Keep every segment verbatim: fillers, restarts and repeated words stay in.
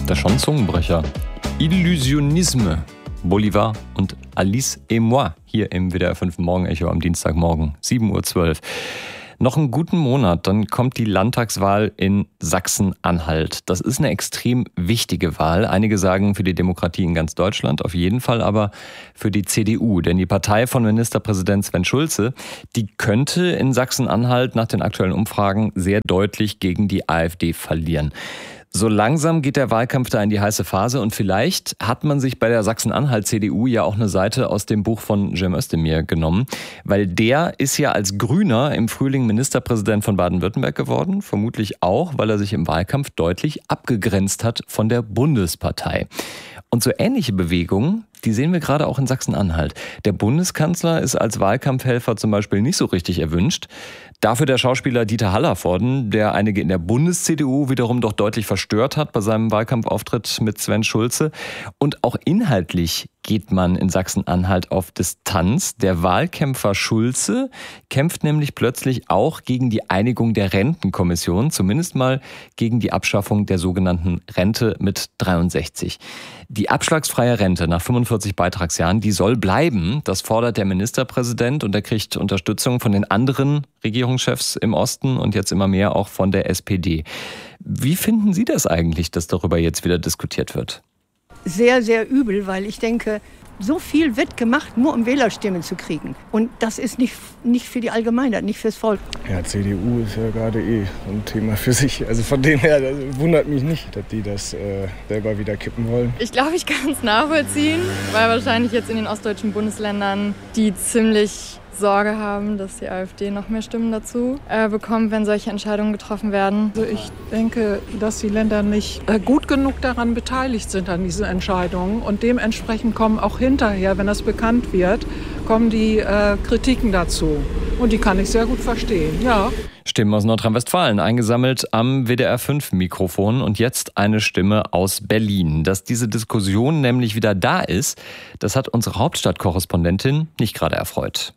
Das ist schon ein Zungenbrecher. Illusionisme. Bolivar und Alice et moi hier im W D R fünf Morgenecho am Dienstagmorgen, sieben Uhr zwölf. Noch einen guten Monat, dann kommt die Landtagswahl in Sachsen-Anhalt. Das ist eine extrem wichtige Wahl. Einige sagen für die Demokratie in ganz Deutschland, auf jeden Fall aber für die C D U. Denn die Partei von Ministerpräsident Sven Schulze, die könnte in Sachsen-Anhalt nach den aktuellen Umfragen sehr deutlich gegen die AfD verlieren. So langsam geht der Wahlkampf da in die heiße Phase und vielleicht hat man sich bei der Sachsen-Anhalt-C D U ja auch eine Seite aus dem Buch von Cem Özdemir genommen, weil der ist ja als Grüner im Frühling Ministerpräsident von Baden-Württemberg geworden, vermutlich auch, weil er sich im Wahlkampf deutlich abgegrenzt hat von der Bundespartei. Und so ähnliche Bewegungen, die sehen wir gerade auch in Sachsen-Anhalt. Der Bundeskanzler ist als Wahlkampfhelfer zum Beispiel nicht so richtig erwünscht. Dafür der Schauspieler Dieter Hallervorden, der einige in der Bundes-C D U wiederum doch deutlich verstört hat bei seinem Wahlkampfauftritt mit Sven Schulze. Und auch inhaltlich geht man in Sachsen-Anhalt auf Distanz. Der Wahlkämpfer Schulze kämpft nämlich plötzlich auch gegen die Einigung der Rentenkommission, zumindest mal gegen die Abschaffung der sogenannten Rente mit dreiundsechzig. Die abschlagsfreie Rente nach fünfundvierzig Beitragsjahren, die soll bleiben. Das fordert der Ministerpräsident und er kriegt Unterstützung von den anderen Regierungschefs im Osten und jetzt immer mehr auch von der S P D. Wie finden Sie das eigentlich, dass darüber jetzt wieder diskutiert wird? Sehr, sehr übel, weil ich denke, so viel wird gemacht, nur um Wählerstimmen zu kriegen. Und das ist nicht, nicht für die Allgemeinheit, nicht fürs Volk. Ja, C D U ist ja gerade eh ein Thema für sich. Also von dem her, das wundert mich nicht, dass die das äh, selber wieder kippen wollen. Ich glaube, ich kann es nachvollziehen, weil wahrscheinlich jetzt in den ostdeutschen Bundesländern die ziemlich Sorge haben, dass die AfD noch mehr Stimmen dazu äh, bekommt, wenn solche Entscheidungen getroffen werden. Also ich denke, dass die Länder nicht äh, gut genug daran beteiligt sind an diesen Entscheidungen und dementsprechend kommen auch hinterher, wenn das bekannt wird, kommen die äh, Kritiken dazu. Und die kann ich sehr gut verstehen, ja. Stimmen aus Nordrhein-Westfalen eingesammelt am W D R fünf Mikrofon und jetzt eine Stimme aus Berlin. Dass diese Diskussion nämlich wieder da ist, das hat unsere Hauptstadtkorrespondentin nicht gerade erfreut.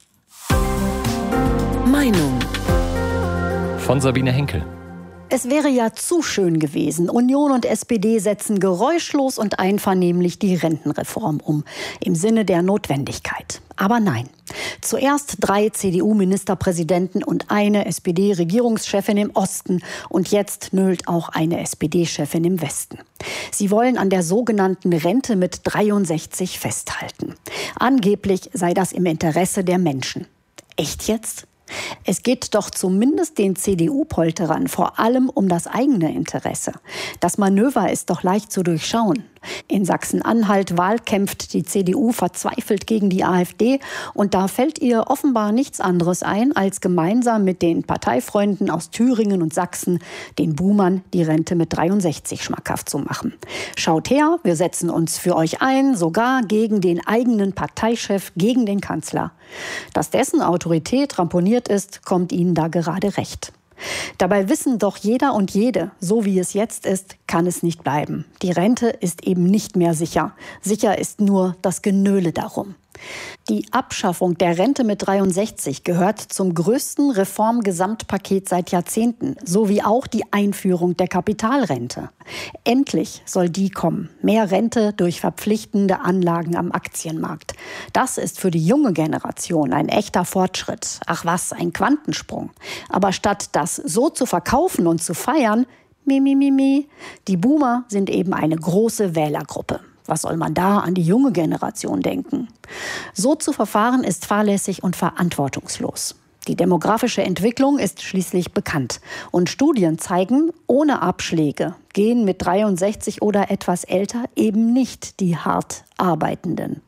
Meinung von Sabine Henkel. Es wäre ja zu schön gewesen. Union und S P D setzen geräuschlos und einvernehmlich die Rentenreform um, im Sinne der Notwendigkeit. Aber nein. Zuerst drei C D U-Ministerpräsidenten und eine S P D-Regierungschefin im Osten und jetzt nölt auch eine S P D-Chefin im Westen. Sie wollen an der sogenannten Rente mit dreiundsechzig festhalten. Angeblich sei das im Interesse der Menschen. Echt jetzt? Es geht doch zumindest den C D U-Polterern vor allem um das eigene Interesse. Das Manöver ist doch leicht zu durchschauen. In Sachsen-Anhalt wahlkämpft die C D U verzweifelt gegen die AfD und da fällt ihr offenbar nichts anderes ein, als gemeinsam mit den Parteifreunden aus Thüringen und Sachsen den Boomern die Rente mit dreiundsechzig schmackhaft zu machen. Schaut her, wir setzen uns für euch ein, sogar gegen den eigenen Parteichef, gegen den Kanzler. Dass dessen Autorität ramponiert ist, kommt ihnen da gerade recht. Dabei wissen doch jeder und jede, so wie es jetzt ist, kann es nicht bleiben. Die Rente ist eben nicht mehr sicher. Sicher ist nur das Genöle darum. Die Abschaffung der Rente mit dreiundsechzig gehört zum größten Reformgesamtpaket seit Jahrzehnten, sowie auch die Einführung der Kapitalrente. Endlich soll die kommen. Mehr Rente durch verpflichtende Anlagen am Aktienmarkt. Das ist für die junge Generation ein echter Fortschritt. Ach was, ein Quantensprung. Aber statt das so zu verkaufen und zu feiern, mi, mi, mi, mi, die Boomer sind eben eine große Wählergruppe. Was soll man da an die junge Generation denken? So zu verfahren ist fahrlässig und verantwortungslos. Die demografische Entwicklung ist schließlich bekannt. Und Studien zeigen, ohne Abschläge gehen mit dreiundsechzig oder etwas älter eben nicht die hart Arbeitenden.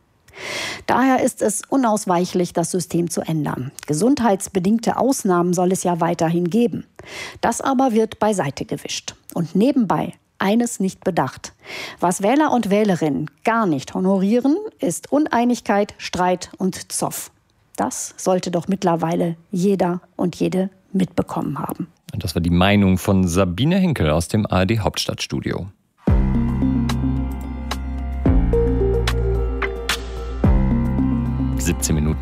Daher ist es unausweichlich, das System zu ändern. Gesundheitsbedingte Ausnahmen soll es ja weiterhin geben. Das aber wird beiseite gewischt. Und nebenbei eines nicht bedacht. Was Wähler und Wählerinnen gar nicht honorieren, ist Uneinigkeit, Streit und Zoff. Das sollte doch mittlerweile jeder und jede mitbekommen haben. Und das war die Meinung von Sabine Henkel aus dem A R D Hauptstadtstudio. siebzehn Minuten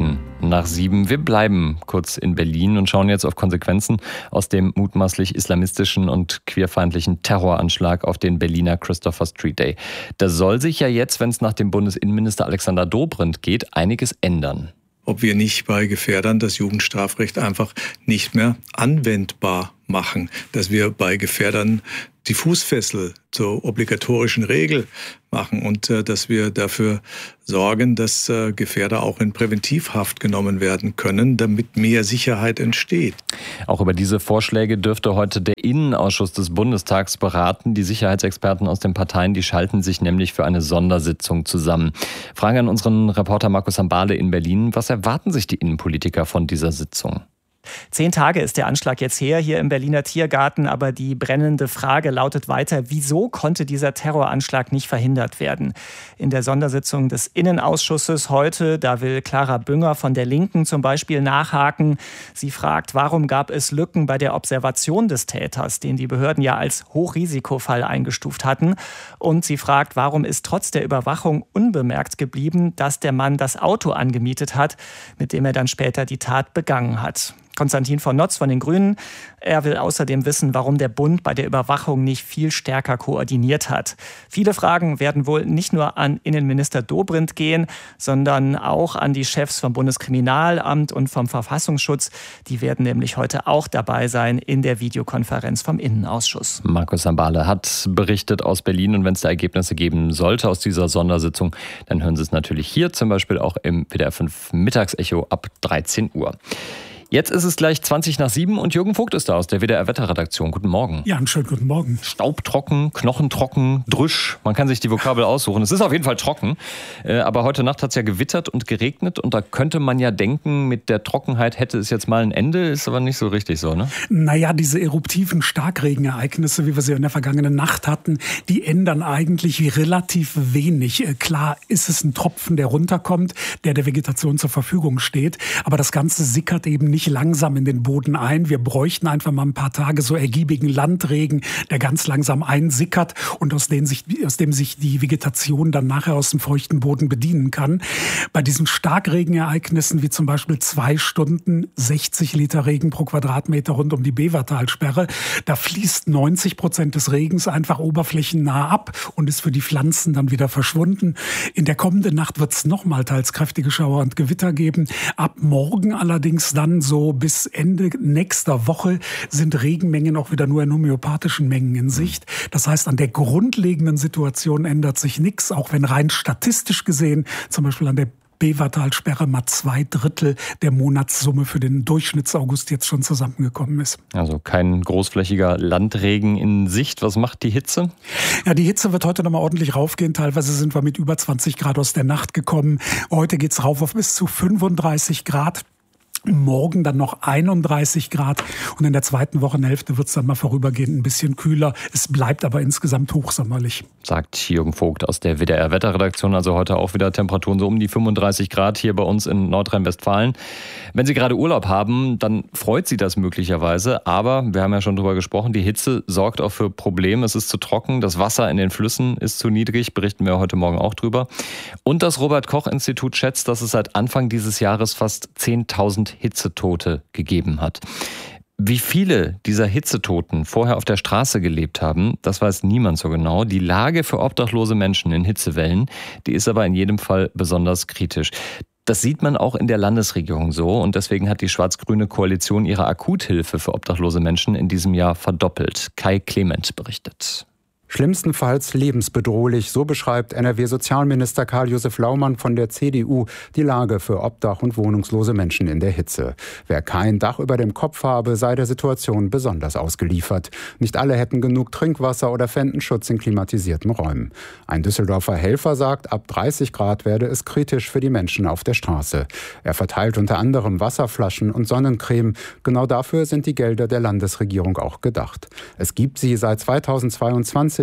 nach sieben. Wir bleiben kurz in Berlin und schauen jetzt auf Konsequenzen aus dem mutmaßlich islamistischen und queerfeindlichen Terroranschlag auf den Berliner Christopher Street Day. Da soll sich ja jetzt, wenn es nach dem Bundesinnenminister Alexander Dobrindt geht, einiges ändern. Ob wir nicht bei Gefährdern das Jugendstrafrecht einfach nicht mehr anwendbar machen, dass wir bei Gefährdern die Fußfessel zur obligatorischen Regel machen und äh, dass wir dafür sorgen, dass äh, Gefährder auch in Präventivhaft genommen werden können, damit mehr Sicherheit entsteht. Auch über diese Vorschläge dürfte heute der Innenausschuss des Bundestags beraten. Die Sicherheitsexperten aus den Parteien, die schalten sich nämlich für eine Sondersitzung zusammen. Frage an unseren Reporter Markus Hambale in Berlin. Was erwarten sich die Innenpolitiker von dieser Sitzung? Zehn Tage ist der Anschlag jetzt her hier im Berliner Tiergarten, aber die brennende Frage lautet weiter, wieso konnte dieser Terroranschlag nicht verhindert werden? In der Sondersitzung des Innenausschusses heute, da will Clara Bünger von der Linken zum Beispiel nachhaken. Sie fragt, warum gab es Lücken bei der Observation des Täters, den die Behörden ja als Hochrisikofall eingestuft hatten? Und sie fragt, warum ist trotz der Überwachung unbemerkt geblieben, dass der Mann das Auto angemietet hat, mit dem er dann später die Tat begangen hat? Konstantin von Notz von den Grünen. Er will außerdem wissen, warum der Bund bei der Überwachung nicht viel stärker koordiniert hat. Viele Fragen werden wohl nicht nur an Innenminister Dobrindt gehen, sondern auch an die Chefs vom Bundeskriminalamt und vom Verfassungsschutz. Die werden nämlich heute auch dabei sein in der Videokonferenz vom Innenausschuss. Markus Hambale hat berichtet aus Berlin, und wenn es da Ergebnisse geben sollte aus dieser Sondersitzung, dann hören Sie es natürlich hier, zum Beispiel auch im W D R fünf Mittagsecho ab dreizehn Uhr. Jetzt ist es gleich zwanzig nach sieben und Jürgen Vogt ist da aus der W D R-Wetterredaktion. Guten Morgen. Ja, einen schönen guten Morgen. Staubtrocken, knochentrocken, drüsch. Man kann sich die Vokabel aussuchen. Es ist auf jeden Fall trocken. Aber heute Nacht hat es ja gewittert und geregnet. Und da könnte man ja denken, mit der Trockenheit hätte es jetzt mal ein Ende. Ist aber nicht so richtig so, ne? Naja, diese eruptiven Starkregenereignisse, wie wir sie in der vergangenen Nacht hatten, die ändern eigentlich relativ wenig. Klar ist es ein Tropfen, der runterkommt, der der Vegetation zur Verfügung steht. Aber das Ganze sickert eben nicht nicht langsam in den Boden ein. Wir bräuchten einfach mal ein paar Tage so ergiebigen Landregen, der ganz langsam einsickert und aus dem sich, aus dem sich die Vegetation dann nachher aus dem feuchten Boden bedienen kann. Bei diesen Starkregenereignissen wie zum Beispiel zwei Stunden sechzig Liter Regen pro Quadratmeter rund um die Bevertalsperre, da fließt neunzig Prozent des Regens einfach oberflächennah ab und ist für die Pflanzen dann wieder verschwunden. In der kommenden Nacht wird es nochmal teils kräftige Schauer und Gewitter geben. Ab morgen allerdings dann so bis Ende nächster Woche sind Regenmengen auch wieder nur in homöopathischen Mengen in Sicht. Das heißt, an der grundlegenden Situation ändert sich nichts, auch wenn rein statistisch gesehen, zum Beispiel an der Bevertalsperre mal zwei Drittel der Monatssumme für den Durchschnittsaugust jetzt schon zusammengekommen ist. Also kein großflächiger Landregen in Sicht. Was macht die Hitze? Ja, die Hitze wird heute nochmal ordentlich raufgehen. Teilweise sind wir mit über zwanzig Grad aus der Nacht gekommen. Heute geht's rauf auf bis zu fünfunddreißig Grad. Morgen dann noch einunddreißig Grad und in der zweiten Wochenhälfte wird es dann mal vorübergehend ein bisschen kühler. Es bleibt aber insgesamt hochsommerlich. Sagt Jürgen Vogt aus der W D R-Wetterredaktion. Also heute auch wieder Temperaturen so um die fünfunddreißig Grad hier bei uns in Nordrhein-Westfalen. Wenn Sie gerade Urlaub haben, dann freut Sie das möglicherweise. Aber wir haben ja schon drüber gesprochen, die Hitze sorgt auch für Probleme. Es ist zu trocken, das Wasser in den Flüssen ist zu niedrig, berichten wir heute Morgen auch drüber. Und das Robert-Koch-Institut schätzt, dass es seit Anfang dieses Jahres fast zehntausend Hitzetote gegeben hat. Wie viele dieser Hitzetoten vorher auf der Straße gelebt haben, das weiß niemand so genau. Die Lage für obdachlose Menschen in Hitzewellen, die ist aber in jedem Fall besonders kritisch. Das sieht man auch in der Landesregierung so und deswegen hat die schwarz-grüne Koalition ihre Akuthilfe für obdachlose Menschen in diesem Jahr verdoppelt. Kai Clement berichtet. Schlimmstenfalls lebensbedrohlich, so beschreibt N R W-Sozialminister Karl-Josef Laumann von der C D U die Lage für obdach- und wohnungslose Menschen in der Hitze. Wer kein Dach über dem Kopf habe, sei der Situation besonders ausgeliefert. Nicht alle hätten genug Trinkwasser oder fänden Schutz in klimatisierten Räumen. Ein Düsseldorfer Helfer sagt, ab dreißig Grad werde es kritisch für die Menschen auf der Straße. Er verteilt unter anderem Wasserflaschen und Sonnencreme. Genau dafür sind die Gelder der Landesregierung auch gedacht. Es gibt sie seit zweitausendzweiundzwanzig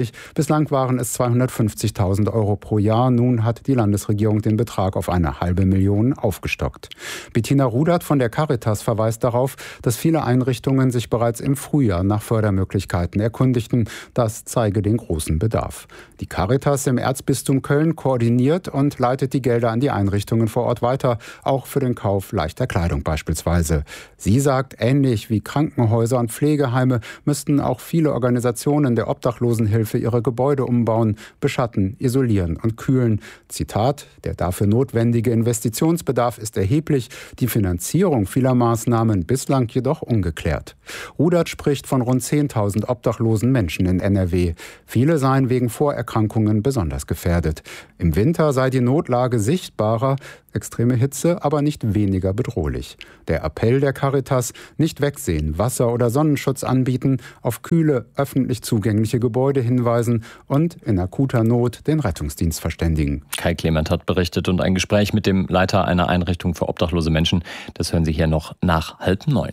monatlich. Bislang waren es zweihundertfünfzigtausend Euro pro Jahr. Nun hat die Landesregierung den Betrag auf eine halbe Million aufgestockt. Bettina Rudert von der Caritas verweist darauf, dass viele Einrichtungen sich bereits im Frühjahr nach Fördermöglichkeiten erkundigten. Das zeige den großen Bedarf. Die Caritas im Erzbistum Köln koordiniert und leitet die Gelder an die Einrichtungen vor Ort weiter, auch für den Kauf leichter Kleidung beispielsweise. Sie sagt, ähnlich wie Krankenhäuser und Pflegeheime müssten auch viele Organisationen der Obdachlosenhilfe ihre Gebäude umbauen, beschatten, isolieren und kühlen. Zitat: Der dafür notwendige Investitionsbedarf ist erheblich, die Finanzierung vieler Maßnahmen bislang jedoch ungeklärt. Rudert spricht von rund zehntausend obdachlosen Menschen in N R W. Viele seien wegen Vorerkrankungen besonders gefährdet. Im Winter sei die Notlage sichtbarer, extreme Hitze aber nicht weniger bedrohlich. Der Appell der Caritas: Nicht wegsehen, Wasser- oder Sonnenschutz anbieten, auf kühle, öffentlich zugängliche Gebäude hinweisen und in akuter Not den Rettungsdienst verständigen. Kai Clement hat berichtet und ein Gespräch mit dem Leiter einer Einrichtung für obdachlose Menschen, das hören Sie hier noch nach halb neun.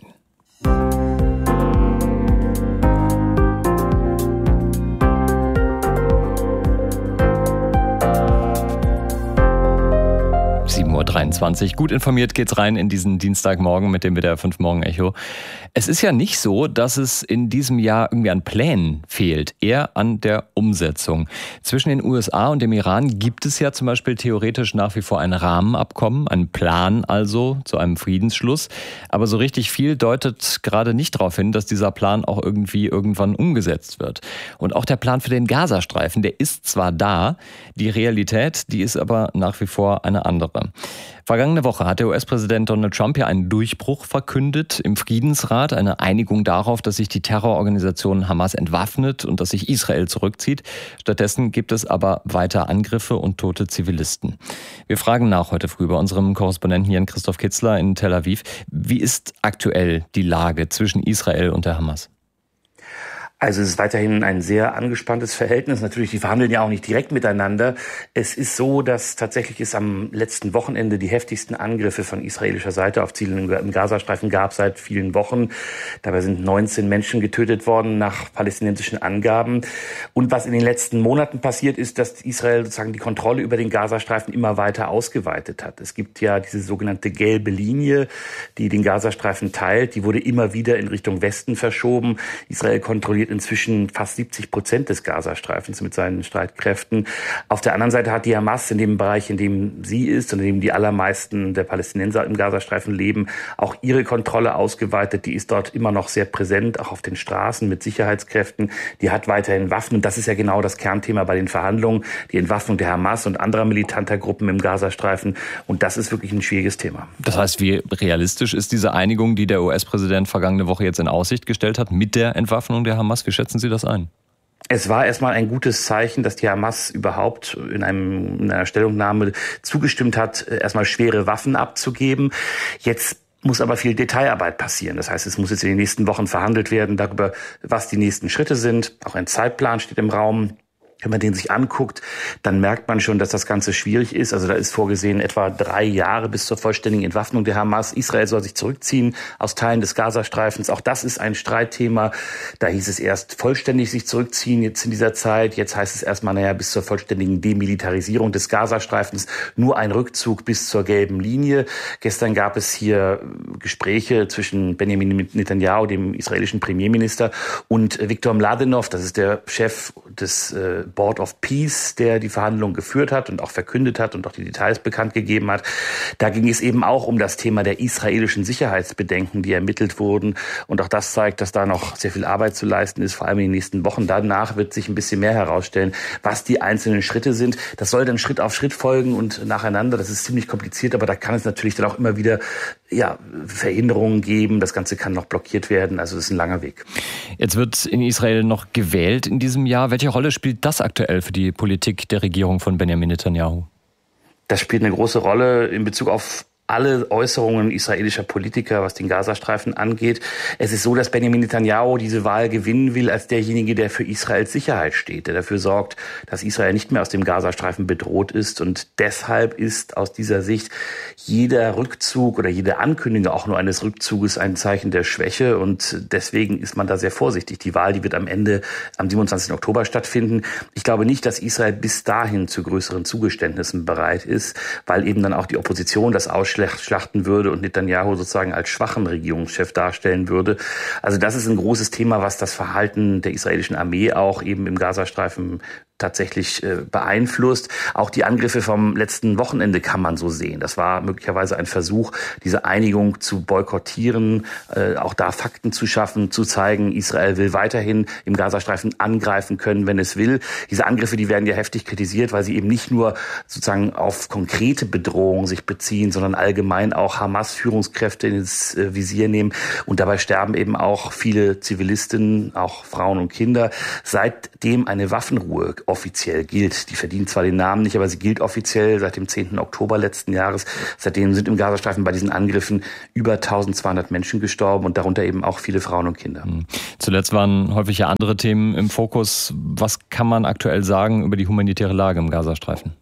sieben Uhr dreiundzwanzig. Gut informiert geht's rein in diesen Dienstagmorgen mit dem W D R fünf Morgen Echo. Es ist ja nicht so, dass es in diesem Jahr irgendwie an Plänen fehlt, eher an der Umsetzung. Zwischen den U S A und dem Iran gibt es ja zum Beispiel theoretisch nach wie vor ein Rahmenabkommen, einen Plan also zu einem Friedensschluss. Aber so richtig viel deutet gerade nicht darauf hin, dass dieser Plan auch irgendwie irgendwann umgesetzt wird. Und auch der Plan für den Gazastreifen, der ist zwar da, die Realität, die ist aber nach wie vor eine andere. Vergangene Woche hat der U S-Präsident Donald Trump ja einen Durchbruch verkündet im Friedensrat, eine Einigung darauf, dass sich die Terrororganisation Hamas entwaffnet und dass sich Israel zurückzieht. Stattdessen gibt es aber weiter Angriffe und tote Zivilisten. Wir fragen nach heute früh bei unserem Korrespondenten hier in Christoph Kitzler in Tel Aviv. Wie ist aktuell die Lage zwischen Israel und der Hamas? Also es ist weiterhin ein sehr angespanntes Verhältnis. Natürlich, die verhandeln ja auch nicht direkt miteinander. Es ist so, dass tatsächlich es am letzten Wochenende die heftigsten Angriffe von israelischer Seite auf Ziele im Gazastreifen gab seit vielen Wochen. Dabei sind neunzehn Menschen getötet worden nach palästinensischen Angaben. Und was in den letzten Monaten passiert ist, dass Israel sozusagen die Kontrolle über den Gazastreifen immer weiter ausgeweitet hat. Es gibt ja diese sogenannte gelbe Linie, die den Gazastreifen teilt. Die wurde immer wieder in Richtung Westen verschoben. Israel kontrolliert inzwischen fast siebzig Prozent des Gazastreifens mit seinen Streitkräften. Auf der anderen Seite hat die Hamas in dem Bereich, in dem sie ist und in dem die allermeisten der Palästinenser im Gazastreifen leben, auch ihre Kontrolle ausgeweitet. Die ist dort immer noch sehr präsent, auch auf den Straßen mit Sicherheitskräften. Die hat weiterhin Waffen. Und das ist ja genau das Kernthema bei den Verhandlungen, die Entwaffnung der Hamas und anderer militanter Gruppen im Gazastreifen. Und das ist wirklich ein schwieriges Thema. Das heißt, wie realistisch ist diese Einigung, die der U S-Präsident vergangene Woche jetzt in Aussicht gestellt hat mit der Entwaffnung der Hamas? Wie schätzen Sie das ein? Es war erstmal ein gutes Zeichen, dass die Hamas überhaupt in, einem, in einer Stellungnahme zugestimmt hat, erstmal schwere Waffen abzugeben. Jetzt muss aber viel Detailarbeit passieren. Das heißt, es muss jetzt in den nächsten Wochen verhandelt werden darüber, was die nächsten Schritte sind. Auch ein Zeitplan steht im Raum. Wenn man den sich anguckt, dann merkt man schon, dass das Ganze schwierig ist. Also da ist vorgesehen etwa drei Jahre bis zur vollständigen Entwaffnung der Hamas. Israel soll sich zurückziehen aus Teilen des Gazastreifens. Auch das ist ein Streitthema. Da hieß es erst vollständig sich zurückziehen jetzt in dieser Zeit. Jetzt heißt es erstmal, naja, bis zur vollständigen Demilitarisierung des Gazastreifens nur ein Rückzug bis zur gelben Linie. Gestern gab es hier Gespräche zwischen Benjamin Netanyahu, dem israelischen Premierminister, und Viktor Mladenov, das ist der Chef des äh, Board of Peace, der die Verhandlungen geführt hat und auch verkündet hat und auch die Details bekannt gegeben hat. Da ging es eben auch um das Thema der israelischen Sicherheitsbedenken, die ermittelt wurden. Und auch das zeigt, dass da noch sehr viel Arbeit zu leisten ist, vor allem in den nächsten Wochen. Danach wird sich ein bisschen mehr herausstellen, was die einzelnen Schritte sind. Das soll dann Schritt auf Schritt folgen und nacheinander. Das ist ziemlich kompliziert, aber da kann es natürlich dann auch immer wieder ja, Verhinderungen geben. Das Ganze kann noch blockiert werden. Also das ist ein langer Weg. Jetzt wird in Israel noch gewählt in diesem Jahr. Welche Rolle spielt das aktuell für die Politik der Regierung von Benjamin Netanyahu? Das spielt eine große Rolle in Bezug auf alle Äußerungen israelischer Politiker, was den Gazastreifen angeht. Es ist so, dass Benjamin Netanyahu diese Wahl gewinnen will als derjenige, der für Israels Sicherheit steht, der dafür sorgt, dass Israel nicht mehr aus dem Gazastreifen bedroht ist. Und deshalb ist aus dieser Sicht jeder Rückzug oder jede Ankündigung auch nur eines Rückzuges ein Zeichen der Schwäche. Und deswegen ist man da sehr vorsichtig. Die Wahl, die wird am Ende am siebenundzwanzigsten Oktober stattfinden. Ich glaube nicht, dass Israel bis dahin zu größeren Zugeständnissen bereit ist, weil eben dann auch die Opposition das ausschließt, schlachten würde und Netanyahu sozusagen als schwachen Regierungschef darstellen würde. Also das ist ein großes Thema, was das Verhalten der israelischen Armee auch eben im Gazastreifen tatsächlich äh, beeinflusst. Auch die Angriffe vom letzten Wochenende kann man so sehen. Das war möglicherweise ein Versuch, diese Einigung zu boykottieren, äh, auch da Fakten zu schaffen, zu zeigen, Israel will weiterhin im Gazastreifen angreifen können, wenn es will. Diese Angriffe, die werden ja heftig kritisiert, weil sie eben nicht nur sozusagen auf konkrete Bedrohungen sich beziehen, sondern allgemein auch Hamas-Führungskräfte ins äh, Visier nehmen. Und dabei sterben eben auch viele Zivilisten, auch Frauen und Kinder. Seitdem eine Waffenruhe offiziell gilt. Die verdient zwar den Namen nicht, aber sie gilt offiziell seit dem zehnten Oktober letzten Jahres. Seitdem sind im Gazastreifen bei diesen Angriffen über eintausendzweihundert Menschen gestorben und darunter eben auch viele Frauen und Kinder. Zuletzt waren häufig ja andere Themen im Fokus. Was kann man aktuell sagen über die humanitäre Lage im Gazastreifen?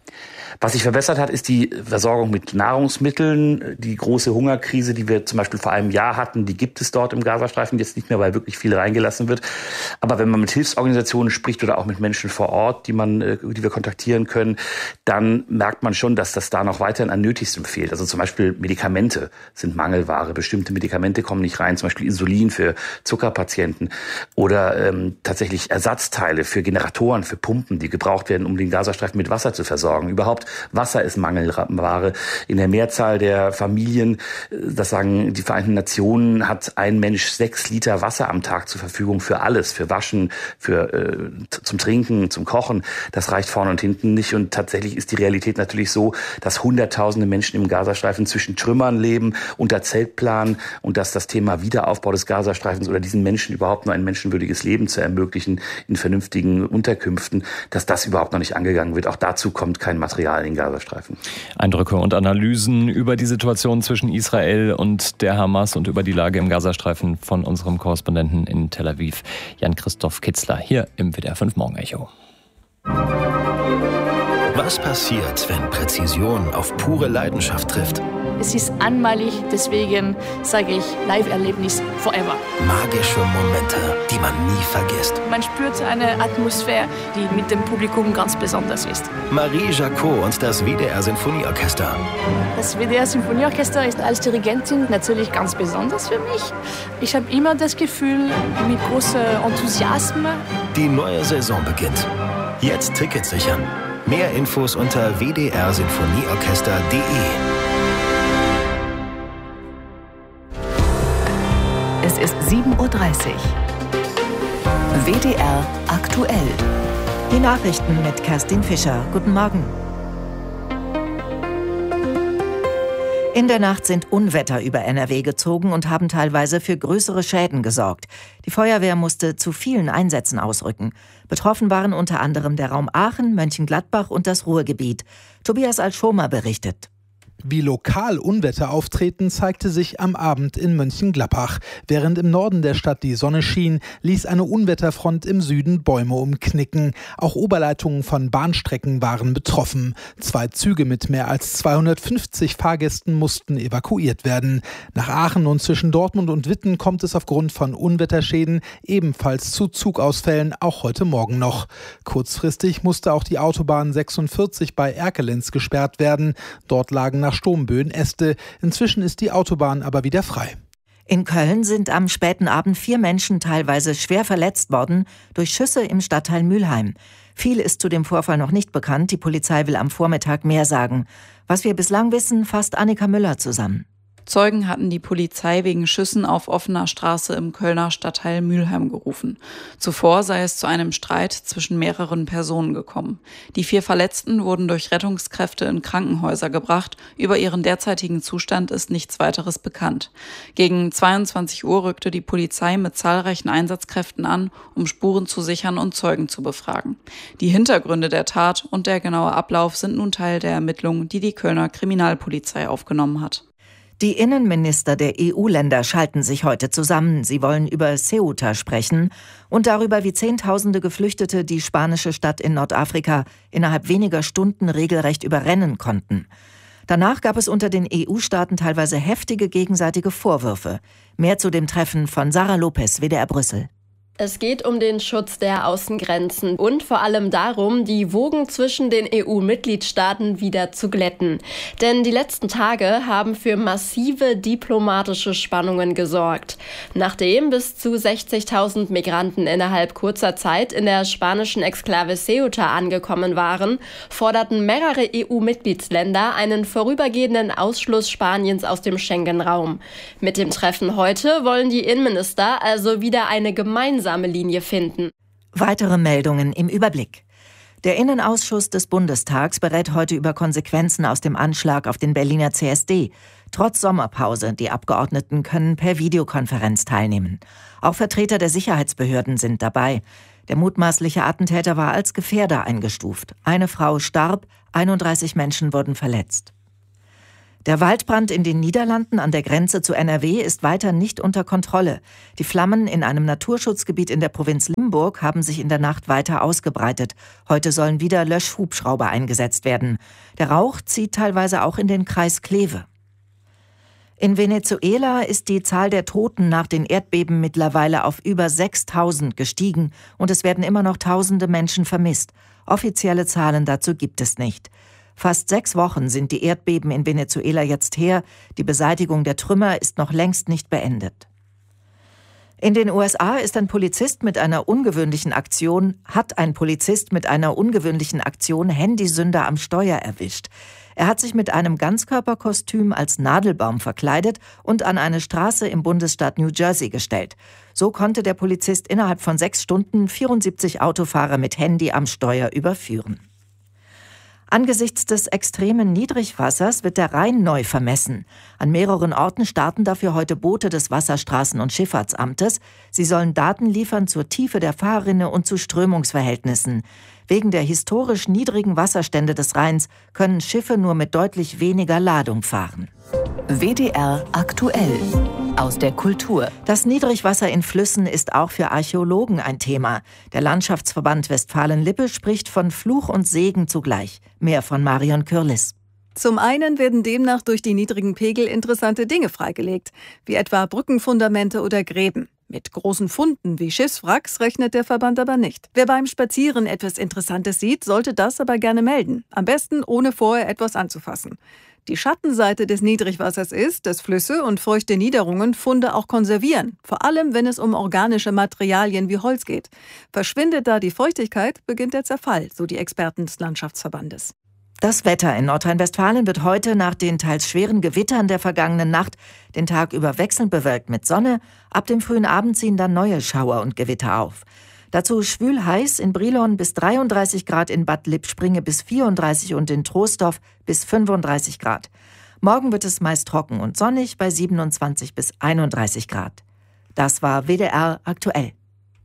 Was sich verbessert hat, ist die Versorgung mit Nahrungsmitteln. Die große Hungerkrise, die wir zum Beispiel vor einem Jahr hatten, die gibt es dort im Gazastreifen jetzt nicht mehr, weil wirklich viel reingelassen wird. Aber wenn man mit Hilfsorganisationen spricht oder auch mit Menschen vor Ort, die man, die wir kontaktieren können, dann merkt man schon, dass das da noch weiterhin an Nötigstem fehlt. Also zum Beispiel Medikamente sind Mangelware. Bestimmte Medikamente kommen nicht rein, zum Beispiel Insulin für Zuckerpatienten oder ähm, tatsächlich Ersatzteile für Generatoren, für Pumpen, die gebraucht werden, um den Gazastreifen mit Wasser zu versorgen. Überhaupt Wasser ist Mangelware. In der Mehrzahl der Familien, das sagen die Vereinten Nationen, hat ein Mensch sechs Liter Wasser am Tag zur Verfügung für alles, für Waschen, für äh, zum Trinken, zum Kochen. Das reicht vorne und hinten nicht. Und tatsächlich ist die Realität natürlich so, dass Hunderttausende Menschen im Gazastreifen zwischen Trümmern leben, unter Zeltplan und dass das Thema Wiederaufbau des Gazastreifens oder diesen Menschen überhaupt nur ein menschenwürdiges Leben zu ermöglichen in vernünftigen Unterkünften, dass das überhaupt noch nicht angegangen wird. Auch dazu kommt kein Material in den Gazastreifen. Eindrücke und Analysen über die Situation zwischen Israel und der Hamas und über die Lage im Gazastreifen von unserem Korrespondenten in Tel Aviv, Jan-Christoph Kitzler, hier im W D R fünf Morgenecho. Was passiert, wenn Präzision auf pure Leidenschaft trifft? Es ist einmalig, deswegen sage ich Live-Erlebnis forever. Magische Momente, die man nie vergisst. Man spürt eine Atmosphäre, die mit dem Publikum ganz besonders ist. Marie Jacot und das W D R-Sinfonieorchester. Das W D R-Sinfonieorchester ist als Dirigentin natürlich ganz besonders für mich. Ich habe immer das Gefühl, mit großem Enthusiasmus. Die neue Saison beginnt. Jetzt Tickets sichern. Mehr Infos unter w d r sinfonieorchester punkt d e. Es ist sieben Uhr dreißig. W D R aktuell. Die Nachrichten mit Kerstin Fischer. Guten Morgen. In der Nacht sind Unwetter über N R W gezogen und haben teilweise für größere Schäden gesorgt. Die Feuerwehr musste zu vielen Einsätzen ausrücken. Betroffen waren unter anderem der Raum Aachen, Mönchengladbach und das Ruhrgebiet. Tobias Alschomer berichtet. Wie lokal Unwetter auftreten, zeigte sich am Abend in Mönchengladbach. Während im Norden der Stadt die Sonne schien, ließ eine Unwetterfront im Süden Bäume umknicken. Auch Oberleitungen von Bahnstrecken waren betroffen. Zwei Züge mit mehr als zweihundertfünfzig Fahrgästen mussten evakuiert werden. Nach Aachen und zwischen Dortmund und Witten kommt es aufgrund von Unwetterschäden ebenfalls zu Zugausfällen, auch heute Morgen noch. Kurzfristig musste auch die Autobahn sechsundvierzig bei Erkelenz gesperrt werden. Dort lagen nach Sturmböen Äste. Inzwischen ist die Autobahn aber wieder frei. In Köln sind am späten Abend vier Menschen teilweise schwer verletzt worden durch Schüsse im Stadtteil Mülheim. Viel ist zu dem Vorfall noch nicht bekannt. Die Polizei will am Vormittag mehr sagen. Was wir bislang wissen, fasst Annika Müller zusammen. Zeugen hatten die Polizei wegen Schüssen auf offener Straße im Kölner Stadtteil Mülheim gerufen. Zuvor sei es zu einem Streit zwischen mehreren Personen gekommen. Die vier Verletzten wurden durch Rettungskräfte in Krankenhäuser gebracht. Über ihren derzeitigen Zustand ist nichts weiteres bekannt. Gegen zweiundzwanzig Uhr rückte die Polizei mit zahlreichen Einsatzkräften an, um Spuren zu sichern und Zeugen zu befragen. Die Hintergründe der Tat und der genaue Ablauf sind nun Teil der Ermittlungen, die die Kölner Kriminalpolizei aufgenommen hat. Die Innenminister der E U-Länder schalten sich heute zusammen. Sie wollen über Ceuta sprechen und darüber, wie Zehntausende Geflüchtete die spanische Stadt in Nordafrika innerhalb weniger Stunden regelrecht überrennen konnten. Danach gab es unter den E U-Staaten teilweise heftige gegenseitige Vorwürfe. Mehr zu dem Treffen von Sarah Lopez, W D R Brüssel. Es geht um den Schutz der Außengrenzen und vor allem darum, die Wogen zwischen den E U-Mitgliedstaaten wieder zu glätten. Denn die letzten Tage haben für massive diplomatische Spannungen gesorgt. Nachdem bis zu sechzigtausend Migranten innerhalb kurzer Zeit in der spanischen Exklave Ceuta angekommen waren, forderten mehrere E U-Mitgliedsländer einen vorübergehenden Ausschluss Spaniens aus dem Schengen-Raum. Mit dem Treffen heute wollen die Innenminister also wieder eine gemeinsame Linie finden. Weitere Meldungen im Überblick. Der Innenausschuss des Bundestags berät heute über Konsequenzen aus dem Anschlag auf den Berliner C S D. Trotz Sommerpause, die Abgeordneten können per Videokonferenz teilnehmen. Auch Vertreter der Sicherheitsbehörden sind dabei. Der mutmaßliche Attentäter war als Gefährder eingestuft. Eine Frau starb, einunddreißig Menschen wurden verletzt. Der Waldbrand in den Niederlanden an der Grenze zu N R W ist weiter nicht unter Kontrolle. Die Flammen in einem Naturschutzgebiet in der Provinz Limburg haben sich in der Nacht weiter ausgebreitet. Heute sollen wieder Löschhubschrauber eingesetzt werden. Der Rauch zieht teilweise auch in den Kreis Kleve. In Venezuela ist die Zahl der Toten nach den Erdbeben mittlerweile auf über sechstausend gestiegen und es werden immer noch tausende Menschen vermisst. Offizielle Zahlen dazu gibt es nicht. Fast sechs Wochen sind die Erdbeben in Venezuela jetzt her. Die Beseitigung der Trümmer ist noch längst nicht beendet. In den U S A ist ein Polizist mit einer ungewöhnlichen Aktion, hat ein Polizist mit einer ungewöhnlichen Aktion Handysünder am Steuer erwischt. Er hat sich mit einem Ganzkörperkostüm als Nadelbaum verkleidet und an eine Straße im Bundesstaat New Jersey gestellt. So konnte der Polizist innerhalb von sechs Stunden vierundsiebzig Autofahrer mit Handy am Steuer überführen. Angesichts des extremen Niedrigwassers wird der Rhein neu vermessen. An mehreren Orten starten dafür heute Boote des Wasserstraßen- und Schifffahrtsamtes. Sie sollen Daten liefern zur Tiefe der Fahrrinne und zu Strömungsverhältnissen. Wegen der historisch niedrigen Wasserstände des Rheins können Schiffe nur mit deutlich weniger Ladung fahren. W D R aktuell. Aus der Kultur. Das Niedrigwasser in Flüssen ist auch für Archäologen ein Thema. Der Landschaftsverband Westfalen-Lippe spricht von Fluch und Segen zugleich. Mehr von Marion Kürlis. Zum einen werden demnach durch die niedrigen Pegel interessante Dinge freigelegt, wie etwa Brückenfundamente oder Gräben. Mit großen Funden wie Schiffswracks rechnet der Verband aber nicht. Wer beim Spazieren etwas Interessantes sieht, sollte das aber gerne melden. Am besten, ohne vorher etwas anzufassen. Die Schattenseite des Niedrigwassers ist, dass Flüsse und feuchte Niederungen Funde auch konservieren, vor allem wenn es um organische Materialien wie Holz geht. Verschwindet da die Feuchtigkeit, beginnt der Zerfall, so die Experten des Landschaftsverbandes. Das Wetter in Nordrhein-Westfalen wird heute nach den teils schweren Gewittern der vergangenen Nacht den Tag über wechselnd bewölkt mit Sonne. Ab dem frühen Abend ziehen dann neue Schauer und Gewitter auf. Dazu schwül heiß in Brilon bis dreiunddreißig Grad, in Bad Lippspringe bis vierunddreißig und in Troisdorf bis fünfunddreißig Grad. Morgen wird es meist trocken und sonnig bei siebenundzwanzig bis einunddreißig Grad. Das war W D R aktuell.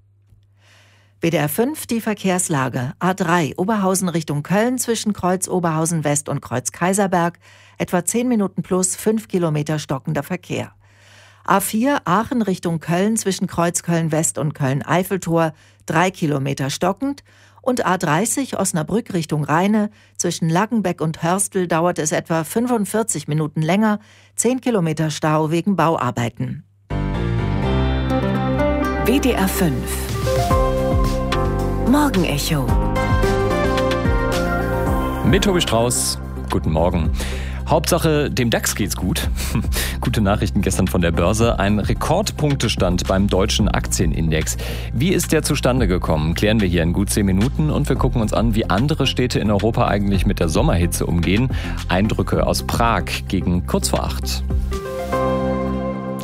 W D R fünf, die Verkehrslage. A drei, Oberhausen Richtung Köln zwischen Kreuz Oberhausen West und Kreuz Kaiserberg. Etwa zehn Minuten plus, fünf Kilometer stockender Verkehr. A vier, Aachen Richtung Köln zwischen Kreuz Köln West und Köln Eiffeltor. drei Kilometer stockend. Und A dreißig, Osnabrück Richtung Rheine. Zwischen Laggenbeck und Hörstel dauert es etwa fünfundvierzig Minuten länger. zehn Kilometer Stau wegen Bauarbeiten. W D R fünf Morgenecho. Mit Tobi Strauß. Guten Morgen. Hauptsache, dem DAX geht's gut. Gute Nachrichten gestern von der Börse. Ein Rekordpunktestand beim deutschen Aktienindex. Wie ist der zustande gekommen? Klären wir hier in gut zehn Minuten und wir gucken uns an, wie andere Städte in Europa eigentlich mit der Sommerhitze umgehen. Eindrücke aus Prag gegen kurz vor acht.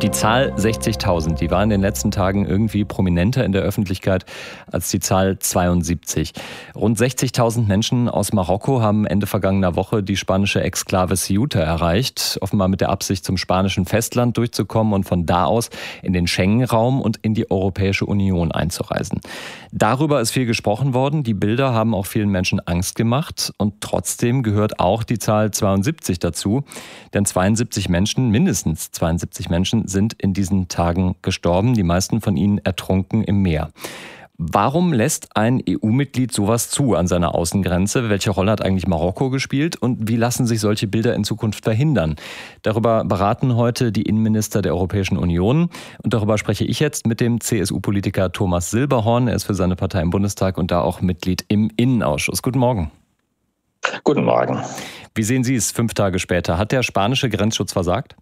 Die Zahl sechzigtausend, die war in den letzten Tagen irgendwie prominenter in der Öffentlichkeit als die Zahl zweiundsiebzig. Rund sechzigtausend Menschen aus Marokko haben Ende vergangener Woche die spanische Exklave Ceuta erreicht, offenbar mit der Absicht, zum spanischen Festland durchzukommen und von da aus in den Schengen-Raum und in die Europäische Union einzureisen. Darüber ist viel gesprochen worden. Die Bilder haben auch vielen Menschen Angst gemacht. Und trotzdem gehört auch die Zahl zweiundsiebzig dazu. Denn zweiundsiebzig Menschen, mindestens zweiundsiebzig Menschen, sind in diesen Tagen gestorben. Die meisten von ihnen ertrunken im Meer. Warum lässt ein E U-Mitglied sowas zu an seiner Außengrenze? Welche Rolle hat eigentlich Marokko gespielt? Und wie lassen sich solche Bilder in Zukunft verhindern? Darüber beraten heute die Innenminister der Europäischen Union. Und darüber spreche ich jetzt mit dem C S U-Politiker Thomas Silberhorn. Er ist für seine Partei im Bundestag und da auch Mitglied im Innenausschuss. Guten Morgen. Guten Morgen. Wie sehen Sie es fünf Tage später? Hat der spanische Grenzschutz versagt?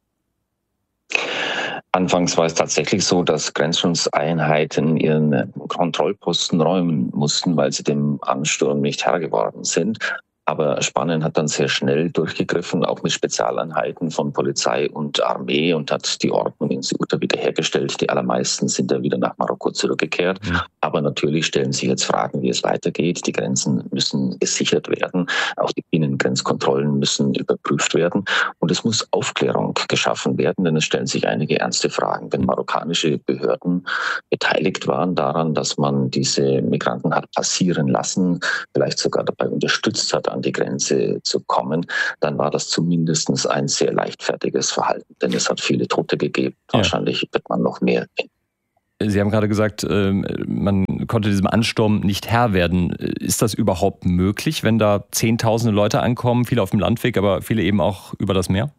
Anfangs war es tatsächlich so, dass Grenzschutzeinheiten ihren Kontrollposten räumen mussten, weil sie dem Ansturm nicht Herr geworden sind. Aber Spanien hat dann sehr schnell durchgegriffen, auch mit Spezialeinheiten von Polizei und Armee, und hat die Ordnung in Ceuta wiederhergestellt. Die allermeisten sind ja wieder nach Marokko zurückgekehrt. Mhm. Aber natürlich stellen sich jetzt Fragen, wie es weitergeht. Die Grenzen müssen gesichert werden. Auch die Binnengrenzkontrollen müssen überprüft werden. Und es muss Aufklärung geschaffen werden, denn es stellen sich einige ernste Fragen. Wenn marokkanische Behörden beteiligt waren daran, dass man diese Migranten hat passieren lassen, vielleicht sogar dabei unterstützt hat, an die Grenze zu kommen, dann war das zumindest ein sehr leichtfertiges Verhalten. Denn es hat viele Tote gegeben. Ja. Wahrscheinlich wird man noch mehr finden. Sie haben gerade gesagt, man konnte diesem Ansturm nicht Herr werden. Ist das überhaupt möglich, wenn da zehntausende Leute ankommen, viele auf dem Landweg, aber viele eben auch über das Meer?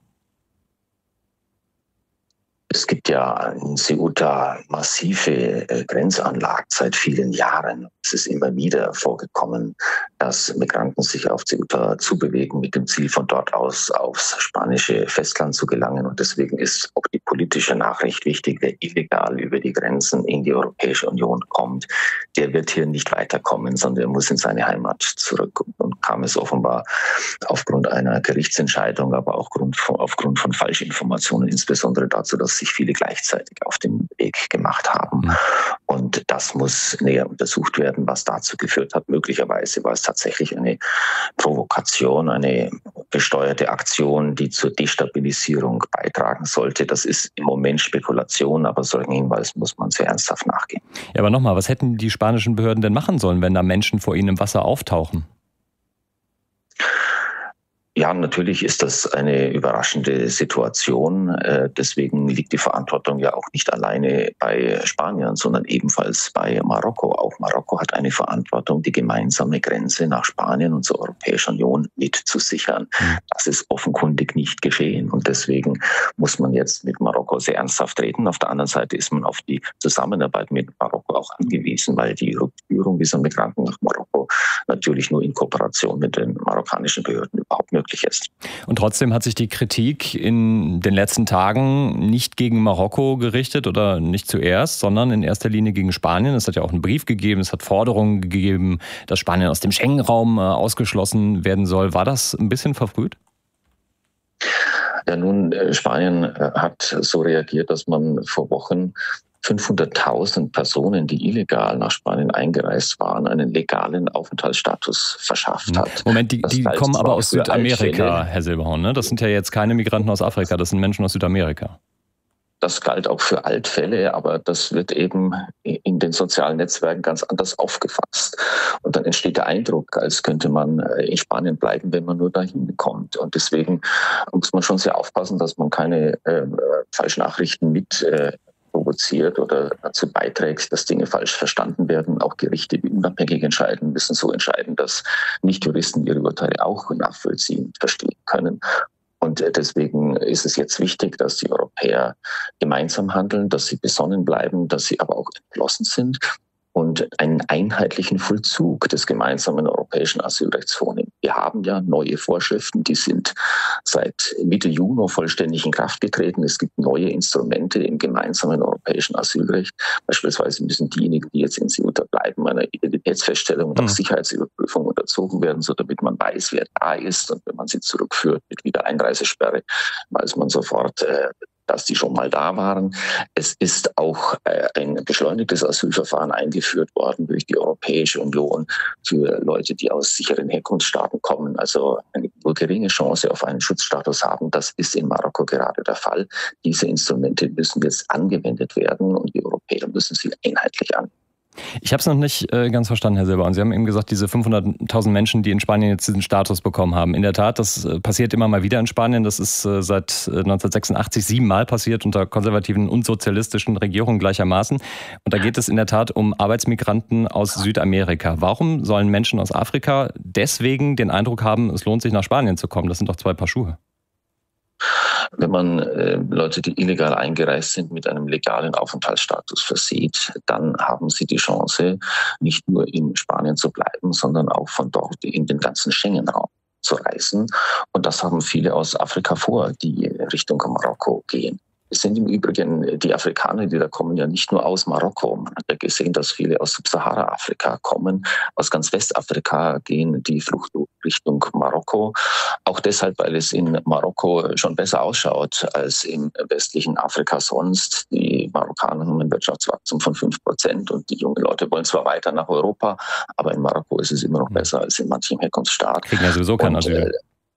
Es gibt ja in Ceuta massive äh, Grenzanlagen seit vielen Jahren. Es ist immer wieder vorgekommen, dass Migranten sich auf Ceuta zubewegen mit dem Ziel, von dort aus aufs spanische Festland zu gelangen. Und deswegen ist auch die politische Nachricht wichtig. Wer illegal über die Grenzen in die Europäische Union kommt, der wird hier nicht weiterkommen, sondern er muss in seine Heimat zurück. Und kam es offenbar aufgrund einer Gerichtsentscheidung, aber auch aufgrund von Falschinformationen, insbesondere dazu, dass sich viele gleichzeitig auf den Weg gemacht haben. Mhm. Und das muss näher untersucht werden, was dazu geführt hat. Möglicherweise war es tatsächlich eine Provokation, eine gesteuerte Aktion, die zur Destabilisierung beitragen sollte. Das ist im Moment Spekulation, aber solchen Hinweisen muss man sehr ernsthaft nachgehen. Ja, aber nochmal, was hätten die spanischen Behörden denn machen sollen, wenn da Menschen vor ihnen im Wasser auftauchen? Ja, natürlich ist das eine überraschende Situation. Deswegen liegt die Verantwortung ja auch nicht alleine bei Spaniern, sondern ebenfalls bei Marokko. Auch Marokko hat eine Verantwortung, die gemeinsame Grenze nach Spanien und zur Europäischen Union mit zu sichern. Das ist offenkundig nicht geschehen. Und deswegen muss man jetzt mit Marokko sehr ernsthaft reden. Auf der anderen Seite ist man auf die Zusammenarbeit mit Marokko auch angewiesen, weil die Rückführung dieser Migranten nach Marokko natürlich nur in Kooperation mit den marokkanischen Behörden überhaupt möglich ist. Und trotzdem hat sich die Kritik in den letzten Tagen nicht gegen Marokko gerichtet oder nicht zuerst, sondern in erster Linie gegen Spanien. Es hat ja auch einen Brief gegeben, es hat Forderungen gegeben, dass Spanien aus dem Schengen-Raum ausgeschlossen werden soll. War das ein bisschen verfrüht? Ja, nun, Spanien hat so reagiert, dass man vor Wochen fünfhunderttausend Personen, die illegal nach Spanien eingereist waren, einen legalen Aufenthaltsstatus verschafft hat. Moment, die, die kommen aber aus Südamerika, Herr Silberhorn, ne? Das sind ja jetzt keine Migranten aus Afrika, das sind Menschen aus Südamerika. Das galt auch für Altfälle, aber das wird eben in den sozialen Netzwerken ganz anders aufgefasst. Und dann entsteht der Eindruck, als könnte man in Spanien bleiben, wenn man nur dahin kommt. Und deswegen muss man schon sehr aufpassen, dass man keine äh, Falschnachrichten mit äh, provoziert oder dazu beiträgt, dass Dinge falsch verstanden werden. Auch Gerichte, die unabhängig entscheiden, müssen so entscheiden, dass Nicht-Juristen ihre Urteile auch nachvollziehen und verstehen können. Und deswegen ist es jetzt wichtig, dass die Europäer gemeinsam handeln, dass sie besonnen bleiben, dass sie aber auch entschlossen sind und einen einheitlichen Vollzug des gemeinsamen europäischen Asylrechts vornehmen. Wir haben ja neue Vorschriften, die sind seit Mitte Juni vollständig in Kraft getreten. Es gibt neue Instrumente im gemeinsamen europäischen Asylrecht. Beispielsweise müssen diejenigen, die jetzt in Ceuta bleiben, einer Identitätsfeststellung und auch Sicherheitsüberprüfung unterzogen werden, so damit man weiß, wer da ist. Und wenn man sie zurückführt mit Wiedereinreisesperre, weiß man sofort, äh, dass die schon mal da waren. Es ist auch äh, ein beschleunigtes Asylverfahren eingeführt worden durch die Europäische Union für Leute, die aus sicheren Herkunftsstaaten kommen, also eine nur geringe Chance auf einen Schutzstatus haben. Das ist in Marokko gerade der Fall. Diese Instrumente müssen jetzt angewendet werden und die Europäer müssen sie einheitlich anwenden. Ich habe es noch nicht äh, ganz verstanden, Herr Silberhorn. Sie haben eben gesagt, diese fünfhunderttausend Menschen, die in Spanien jetzt diesen Status bekommen haben. In der Tat, das äh, passiert immer mal wieder in Spanien. Das ist äh, seit äh, neunzehnhundertsechsundachtzig siebenmal passiert unter konservativen und sozialistischen Regierungen gleichermaßen. Und da geht es in der Tat um Arbeitsmigranten aus Südamerika. Warum sollen Menschen aus Afrika deswegen den Eindruck haben, es lohnt sich nach Spanien zu kommen? Das sind doch zwei Paar Schuhe. Wenn man äh, Leute, die illegal eingereist sind, mit einem legalen Aufenthaltsstatus versieht, dann haben sie die Chance, nicht nur in Spanien zu bleiben, sondern auch von dort in den ganzen Schengen-Raum zu reisen. Und das haben viele aus Afrika vor, die Richtung Marokko gehen. Es sind im Übrigen die Afrikaner, die da kommen, ja nicht nur aus Marokko. Man hat ja gesehen, dass viele aus Subsahara-Afrika kommen. Aus ganz Westafrika gehen die Flucht Richtung Marokko. Auch deshalb, weil es in Marokko schon besser ausschaut als im westlichen Afrika sonst. Die Marokkaner haben ein Wirtschaftswachstum von fünf Prozent und die jungen Leute wollen zwar weiter nach Europa, aber in Marokko ist es immer noch besser als in manchen Herkunftsstaaten. Kriegen ja sowieso kein Asyl.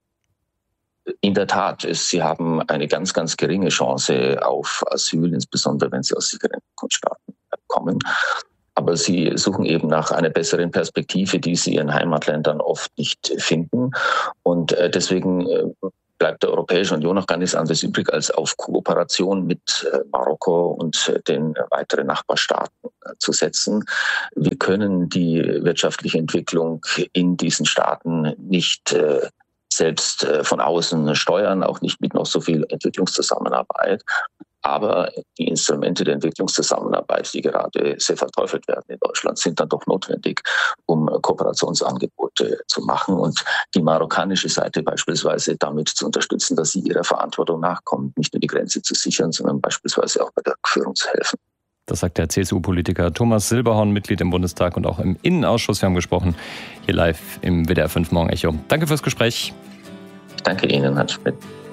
In der Tat, sie haben eine ganz, ganz geringe Chance auf Asyl, insbesondere wenn sie aus sicheren Herkunftsstaaten kommen. Aber sie suchen eben nach einer besseren Perspektive, die sie in ihren Heimatländern oft nicht finden. Und deswegen bleibt der Europäischen Union noch gar nichts anderes übrig, als auf Kooperation mit Marokko und den weiteren Nachbarstaaten zu setzen. Wir können die wirtschaftliche Entwicklung in diesen Staaten nicht selbst von außen steuern, auch nicht mit noch so viel Entwicklungszusammenarbeit. Aber die Instrumente der Entwicklungszusammenarbeit, die gerade sehr verteufelt werden in Deutschland, sind dann doch notwendig, um Kooperationsangebote zu machen und die marokkanische Seite beispielsweise damit zu unterstützen, dass sie ihrer Verantwortung nachkommt, nicht nur die Grenze zu sichern, sondern beispielsweise auch bei der Führung zu helfen. Das sagt der C S U-Politiker Thomas Silberhorn, Mitglied im Bundestag und auch im Innenausschuss. Wir haben gesprochen hier live im W D R fünf Morgen Echo. Danke fürs Gespräch. Danke Ihnen, Herr Schmidt.